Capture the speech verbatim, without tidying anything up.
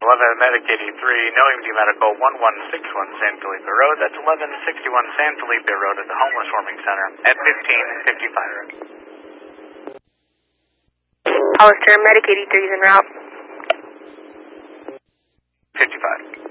eleven Medic eighty-three, no E M T Medical, one one six one San Felipe Road. That's eleven sixty-one San Felipe Road at the Homeless Warming Center at fifteen fifty-five. Hollister, Medic eighty-three is en route. fifty-five.